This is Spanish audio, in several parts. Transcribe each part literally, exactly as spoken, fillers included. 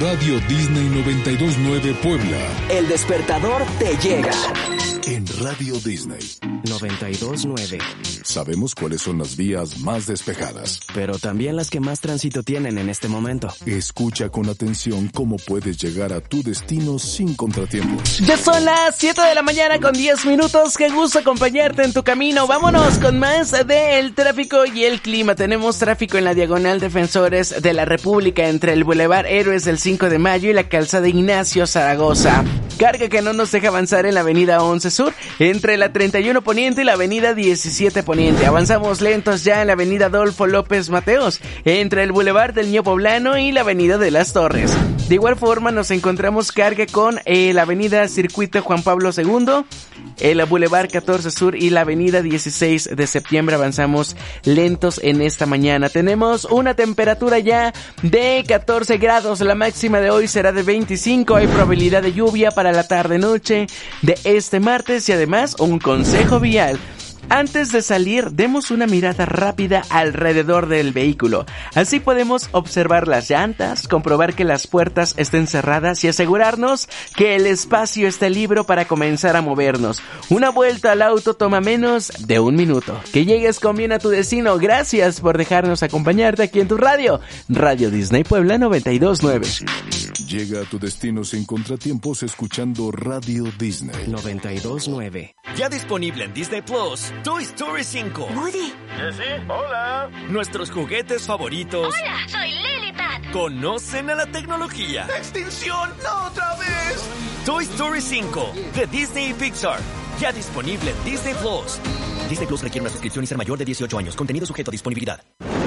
Radio Disney noventa y dos punto nueve Puebla. El despertador te llega. En Radio Disney noventa y dos punto nueve. Sabemos cuáles son las vías más despejadas, pero también las que más tránsito tienen en este momento. Escucha con atención cómo puedes llegar a tu destino sin contratiempos. Ya son las siete de la mañana con diez minutos. Qué gusto acompañarte en tu camino. Vámonos con más del tráfico y el clima. Tenemos tráfico en la diagonal Defensores de la República entre el Boulevard Héroes del cinco de mayo y la calzada Ignacio Zaragoza. Carga que no nos deja avanzar en la avenida once Sur entre la treinta y uno Poniente y la avenida diecisiete Poniente. Avanzamos lentos ya en la avenida Adolfo López Mateos entre el Boulevard del Niño Poblano y la avenida de las Torres. De igual forma nos encontramos carga con eh, la avenida Circuito Juan Pablo segundo, el Boulevard catorce Sur y la avenida dieciséis de septiembre. Avanzamos lentos en esta mañana. Tenemos una temperatura ya de catorce grados, la máxima de hoy será de veinticinco, hay probabilidad de lluvia para la tarde-noche de este martes y además un consejo vial. Antes de salir, demos una mirada rápida alrededor del vehículo. Así podemos observar las llantas, comprobar que las puertas estén cerradas y asegurarnos que el espacio esté libre para comenzar a movernos. Una vuelta al auto toma menos de un minuto. Que llegues con bien a tu destino. Gracias por dejarnos acompañarte aquí en tu radio. Radio Disney Puebla noventa y dos punto nueve. Llega a tu destino sin contratiempos escuchando Radio Disney noventa y dos punto nueve. Ya disponible en Disney Plus, Toy Story cinco. Woody. Jessie, hola. Nuestros juguetes favoritos. Hola, soy Lilipad. Conocen a la tecnología. ¡Extinción! ¡No otra vez! Toy Story cinco, de Disney y Pixar. Ya disponible en Disney Plus. Disney Plus requiere una suscripción y ser mayor de dieciocho años. Contenido sujeto a disponibilidad.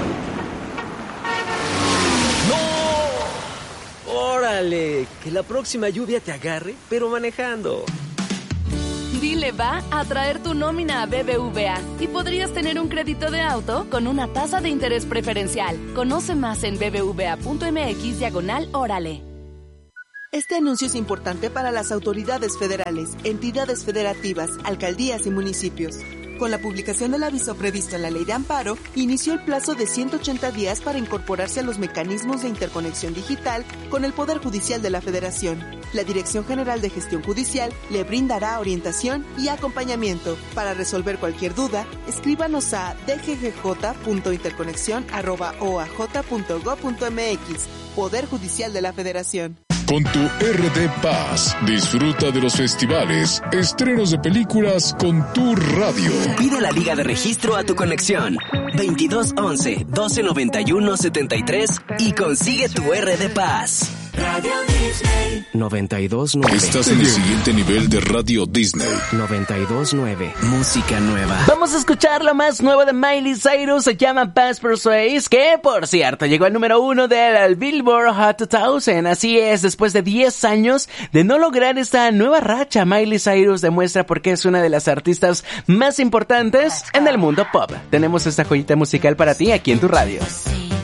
¡Órale! Que la próxima lluvia te agarre, pero manejando. Dile va a traer tu nómina a B B V A y podrías tener un crédito de auto con una tasa de interés preferencial. Conoce más en bbva.mx diagonal órale. Este anuncio es importante para las autoridades federales, entidades federativas, alcaldías y municipios. Con la publicación del aviso previsto en la Ley de Amparo, inició el plazo de ciento ochenta días para incorporarse a los mecanismos de interconexión digital con el Poder Judicial de la Federación. La Dirección General de Gestión Judicial le brindará orientación y acompañamiento. Para resolver cualquier duda, escríbanos a d g g j punto interconexión arroba o a j punto gob punto m x. Poder Judicial de la Federación. Con tu R D Paz, disfruta de los festivales, estrenos de películas con tu radio. Pide la liga de registro a tu conexión. veintidós once, doce noventa y uno, setenta y tres y consigue tu R D Paz. Radio Disney noventa y dos punto nueve. Estás en el siguiente nivel de Radio Disney noventa y dos punto nueve. Música nueva. Vamos a escuchar lo más nuevo de Miley Cyrus. Se llama Pass Persuade, que por cierto llegó al número uno del Billboard Hot dos mil. Así es, después de diez años de no lograr esta nueva racha, Miley Cyrus demuestra por qué es una de las artistas más importantes en el mundo pop. Tenemos esta joyita musical para ti aquí en tu radio.